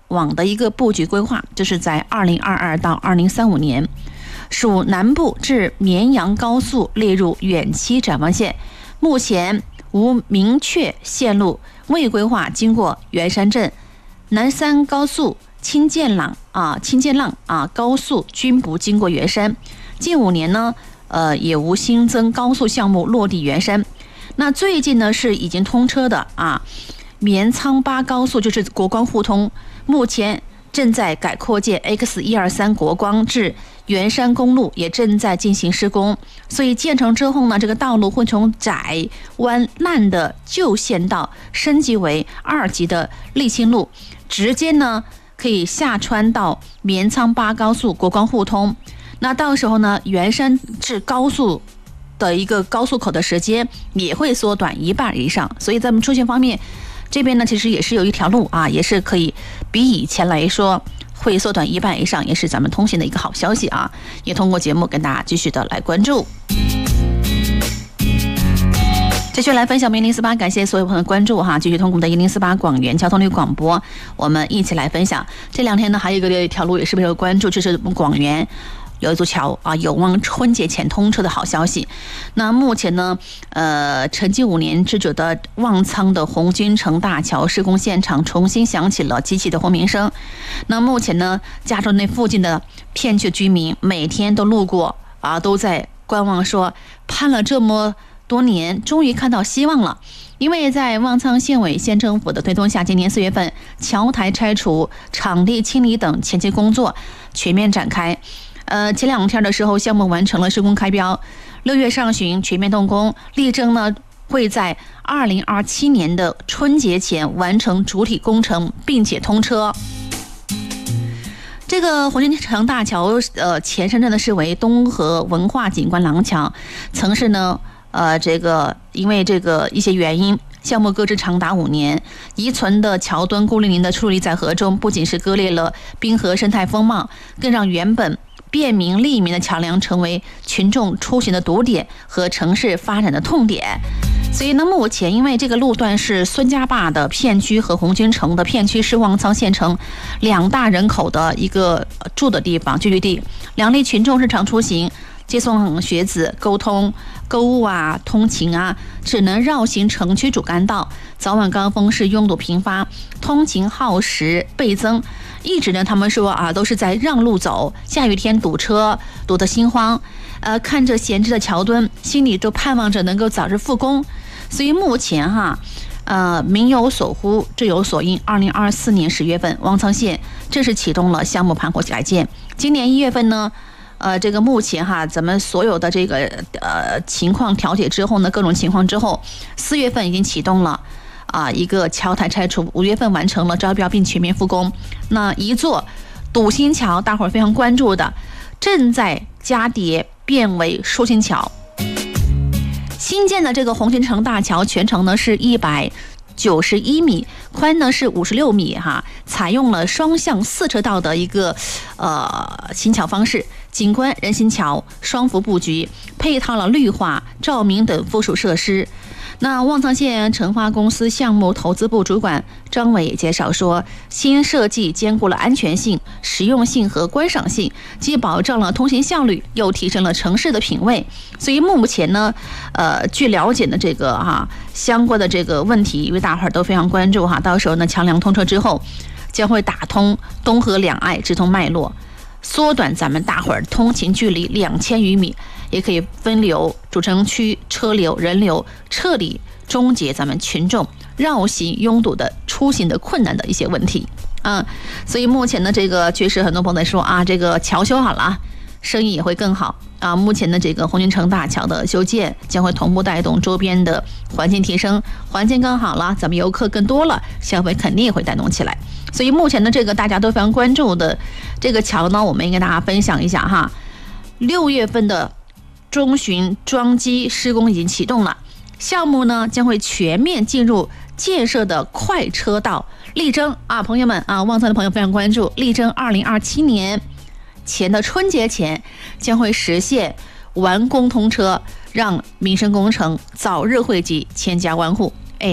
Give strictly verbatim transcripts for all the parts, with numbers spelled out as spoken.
网的一个布局规划，就是在二零二二到二零三五年，属南部至绵阳高速列入远期展望线，目前无明确线路，未规划经过元山镇、南山高速、青剑浪啊、青剑浪啊高速均不经过元山。近五年呢，呃，也无新增高速项目落地元山。那最近呢是已经通车的啊，绵沧巴高速就是国光互通，目前正在改扩建 X 一二三国光至元山公路，也正在进行施工。所以建成之后呢，这个道路会从窄弯烂的旧县道升级为二级的沥青路，直接呢可以下穿到绵沧巴高速国光互通。那到时候呢，元山至高速的一个高速口的时间也会缩短一半以上。所以在我们出行方面，这边呢其实也是有一条路啊，也是可以比以前来说会缩短一半以上，也是咱们通行的一个好消息啊。也通过节目跟大家继续的来关注。继续来分享一零四八，感谢所有朋友关注哈，继续通过我们的一零四八广元交通旅广播，我们一起来分享。这两天呢，还有一个一条路也是比较关注，就是广元有一座桥啊，有望春节前通车的好消息。那目前呢，呃，沉寂五年之久的望沧的红军城大桥施工现场重新响起了激起的轰鸣声。那目前呢，加州那附近的片区居民每天都路过啊，都在观望说，盼了这么多年，终于看到希望了。因为在望沧县委县政府的推动下，今年四月份，桥台拆除、场地清理等前期工作全面展开。呃，前两天的时候，项目完成了施工开标，六月上旬全面动工，力争呢会在二零二七年的春节前完成主体工程，并且通车。这个红军城大桥，呃，前身真的是为东河文化景观廊桥，曾是呢，呃，这个因为这个一些原因，项目搁置长达五年，遗存的桥墩孤零零的矗立在河中，不仅是割裂了滨河生态风貌，更让原本便民利民的桥梁成为群众出行的堵点和城市发展的痛点。所以呢，目前因为这个路段是孙家坝的片区和红军城的片区是望沧县城两大人口的一个住的地方聚居地，两地群众日常出行、接送学子、沟通、购物啊、通勤啊，只能绕行城区主干道，早晚高峰是拥堵频发，通勤耗时倍增。一直呢，他们说啊，都是在让路走，下雨天堵车堵得心慌，呃，看着闲置的桥墩，心里都盼望着能够早日复工。所以目前哈，呃，民有所呼，志有所应。二零二四年十月份，望沧县正式启动了项目盘活改建。今年一月份呢，呃，这个目前哈，咱们所有的这个呃情况调解之后呢，各种情况之后，四月份已经启动了。啊，一个桥台拆除，五月份完成了招标并全面复工。那一座堵心桥，大伙儿非常关注的，正在加叠变为疏心桥。新建的这个红军城大桥全程呢是一百九十一米，宽呢是五十六米哈，采用了双向四车道的一个呃新桥方式，景观人行桥双幅布局，配套了绿化、照明等附属设施。那望沧县成发公司项目投资部主管张伟介绍说，新设计兼顾了安全性、实用性和观赏性，既保障了通行效率，又提升了城市的品味。所以目前呢，呃，据了解的这个哈、啊、相关的这个问题，因为大伙儿都非常关注哈，到时候呢桥梁通车之后，将会打通东河两岸直通脉络，缩短咱们大伙儿通勤距离两千余米。也可以分流主城区车流人流，彻底终结咱们群众绕行拥堵的出行的困难的一些问题啊。所以目前的这个确实很多朋友说啊，这个桥修好了，生意也会更好啊。目前的这个红军城大桥的修建将会同步带动周边的环境提升，环境更好了，咱们游客更多了，消费肯定也会带动起来。所以目前的这个大家都非常关注的这个桥呢，我们也跟大家分享一下哈。六月份的中旬桩基施工已经启动了，项目呢将会全面进入建设的快车道，力争啊，朋友们啊，望沧的朋友非常关注，力争二零二七年前的春节前将会实现完工通车，让民生工程早日惠及千家万户。哎，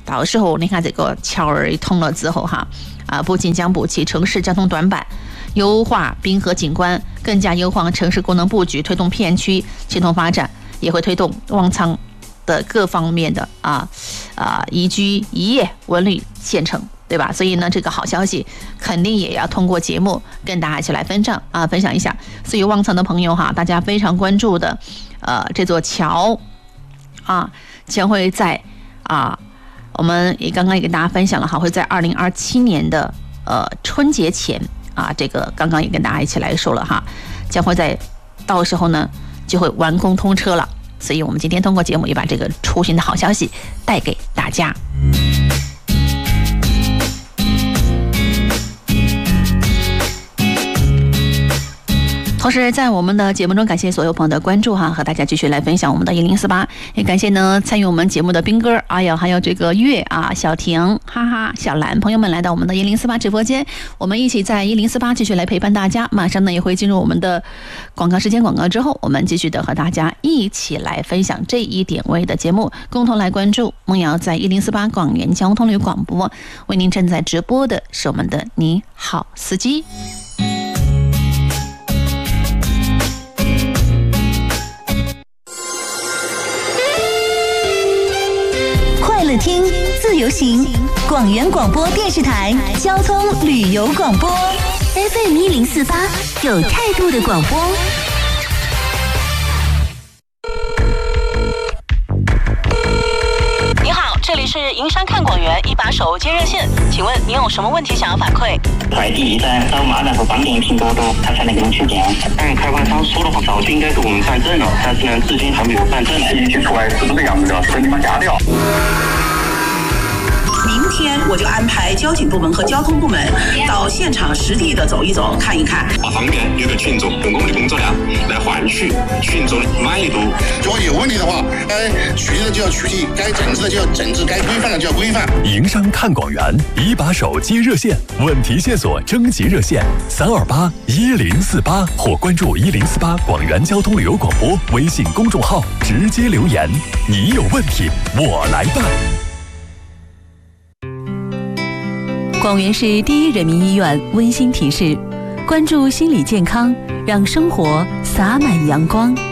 到时候你看这个桥儿一通了之后哈，啊，不仅将补齐城市交通短板，优化滨河景观，更加优化城市功能布局，推动片区协同发展，也会推动旺苍的各方面的啊啊宜居宜业文旅县城，对吧？所以呢，这个好消息肯定也要通过节目跟大家一起来分享啊，分享一下。所以旺苍的朋友哈，大家非常关注的，呃，这座桥啊，将会在啊，我们也刚刚也跟大家分享了哈，会在二零二七年的呃春节前啊，这个刚刚也跟大家一起来说了哈，将会在到时候呢就会完工通车了。所以我们今天通过节目也把这个出行的好消息带给大家。同时在我们的节目中感谢所有朋友的关注哈，和大家继续来分享我们的一零四八，也感谢呢参与我们节目的兵哥，哎呀还有这个月啊小婷哈哈小兰朋友们来到我们的一零四八直播间，我们一起在一零四八继续来陪伴大家。马上呢也会进入我们的广告时间，广告之后我们继续的和大家一起来分享这一点位的节目，共同来关注梦瑶在一零四八广元交通旅广播为您正在直播的是我们的你好司机。 听自由行，广元广播电视台交通旅游广播 F M 一零四八，有态度的广播。 你好，这里是银山看广元一把手接热线，请问你有什么问题想要反馈？ 快递一单扫码然后绑定拼多多，他才能给你取件。按开发商说的话，早就应该给我们办证了，但是呢，至今还没有办证。 一起出来是这个样子的，等你们加掉。 明天我就安排交警部门和交通部门到现场实地的走一走，看一看， 方便有个群众用我们的工作量来换取群众的满意度。如果有问题的话，该取缔的就要取缔，该整治的就要整治，该规范的就要规范。 营商看广元，一把手接热线，问题线索征集热线三二八一零四八，或关注一零四八广元交通旅游广播微信公众号，直接留言。你有问题，我来办。 广元市第一人民医院温馨提示：关注心理健康，让生活洒满阳光。